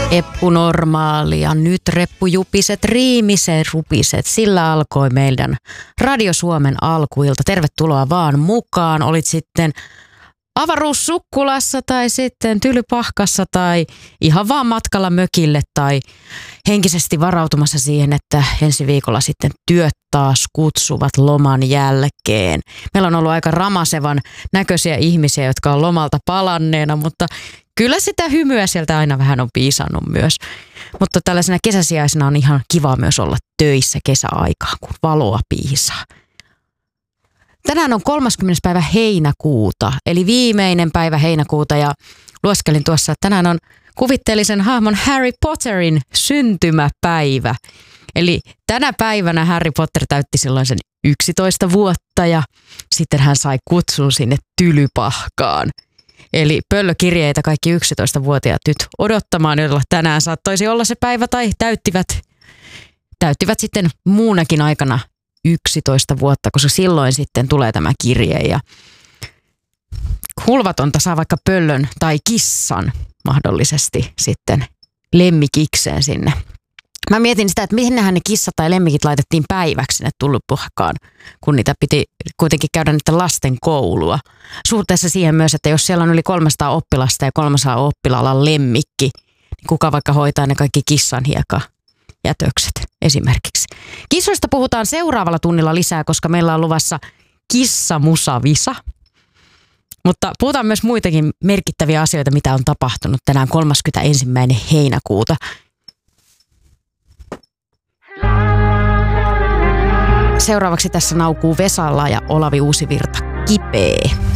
Eppu normaali ja nyt reppujupiset, riimiset, rupiset. Sillä alkoi meidän Radio Suomen alkuilta. Tervetuloa vaan mukaan. Olit sitten avaruussukkulassa tai sitten Tylypahkassa tai ihan vaan matkalla mökille tai henkisesti varautumassa siihen, että ensi viikolla sitten työt taas kutsuvat loman jälkeen. Meillä on ollut aika ramasevan näköisiä ihmisiä, jotka on lomalta palanneena, mutta kyllä sitä hymyä sieltä aina vähän on piisannut myös. Mutta tällaisena kesäsijaisena on ihan kiva myös olla töissä kesäaikaan, kun valoa piisaa. Tänään on 30. päivä heinäkuuta, eli viimeinen päivä heinäkuuta, ja lueskelin tuossa, että tänään on kuvitteellisen hahmon Harry Potterin syntymäpäivä. Eli tänä päivänä Harry Potter täytti silloin sen 11 vuotta ja sitten hän sai kutsun sinne Tylypahkaan. Eli pöllökirjeitä kaikki 11-vuotiaat nyt odottamaan, joilla tänään saattoisi olla se päivä tai täyttivät sitten muunakin aikana 11 vuotta, koska silloin sitten tulee tämä kirje ja hulvatonta saa vaikka pöllön tai kissan mahdollisesti sitten lemmikikseen sinne. Mä mietin sitä, että mihinhän ne kissat tai lemmikit laitettiin päiväksi sinne Tylypahkaan, kun niitä piti kuitenkin käydä niiden lasten koulua. Suhteessa siihen myös, että jos siellä on yli 300 oppilasta ja 300 oppilaalla on lemmikki, niin kuka vaikka hoitaa ne kaikki kissan jätökset esimerkiksi. Kissoista puhutaan seuraavalla tunnilla lisää, koska meillä on luvassa kissamusavisa. Mutta puhutaan myös muitakin merkittäviä asioita, mitä on tapahtunut tänään 31. heinäkuuta. Seuraavaksi tässä naukuu Vesala ja Olavi Uusivirta Kipeä.